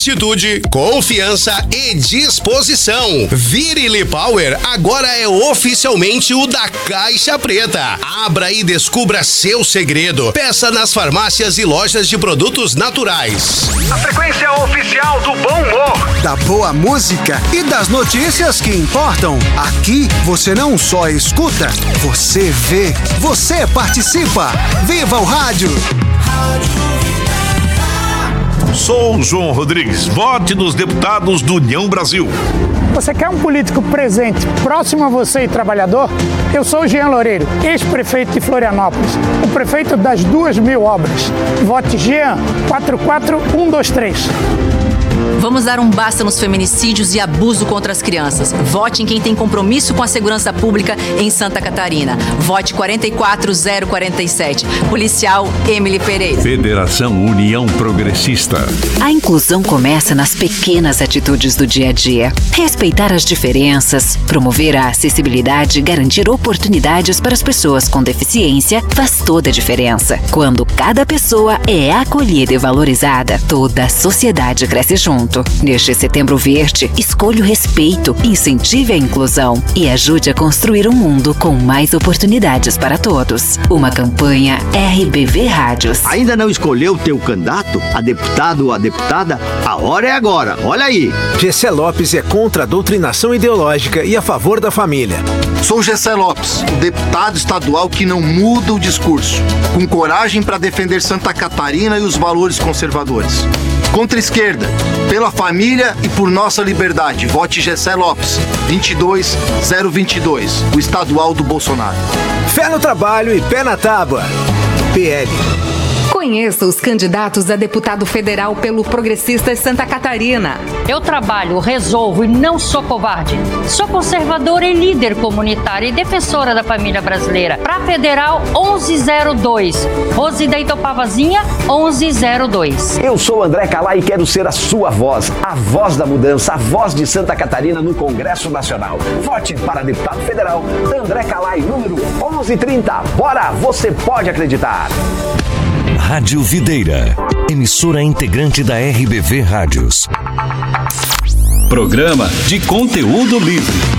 Atitude, confiança e disposição. Virili Power agora é oficialmente o da Caixa Preta. Abra e descubra seu segredo. Peça nas farmácias e lojas de produtos naturais. A frequência oficial do bom humor, da boa música e das notícias que importam. Aqui você não só escuta, você vê, você participa. Viva o rádio! Sou João Rodrigues. Vote nos deputados do União Brasil. Você quer um político presente, próximo a você e trabalhador? Eu sou o Jean Loureiro, ex-prefeito de Florianópolis, o prefeito das 2.000 obras. Vote Jean 44123. Vamos dar um basta nos feminicídios e abuso contra as crianças. Vote em quem tem compromisso com a segurança pública em Santa Catarina. Vote 44047. Policial Emily Pereira. Federação União Progressista. A inclusão começa nas pequenas atitudes do dia a dia. Respeitar as diferenças, promover a acessibilidade e garantir oportunidades para as pessoas com deficiência faz toda a diferença. Quando cada pessoa é acolhida e valorizada, toda a sociedade cresce junto. Neste Setembro Verde, escolha o respeito, incentive a inclusão e ajude a construir um mundo com mais oportunidades para todos. Uma campanha RBV Rádios. Ainda não escolheu teu candidato? A deputado ou a deputada? A hora é agora, olha aí. Gessé Lopes é contra a doutrinação ideológica e a favor da família. Sou Gessé Lopes, o deputado estadual que não muda o discurso, com coragem para defender Santa Catarina e os valores conservadores. Contra a esquerda, pela família e por nossa liberdade. Vote Gessé Lopes, 22022, o estadual do Bolsonaro. Fé no trabalho e pé na tábua. PL. Conheça os candidatos a deputado federal pelo Progressistas Santa Catarina. Eu trabalho, resolvo e não sou covarde. Sou conservadora e líder comunitária e defensora da família brasileira. Para Federal 1102. Rose da Itopavazinha 1102. Eu sou André Calai e quero ser a sua voz, a voz da mudança, a voz de Santa Catarina no Congresso Nacional. Vote para deputado federal André Calai, número 1130. Bora, você pode acreditar. Rádio Videira, emissora integrante da RBV Rádios. Programa de conteúdo livre.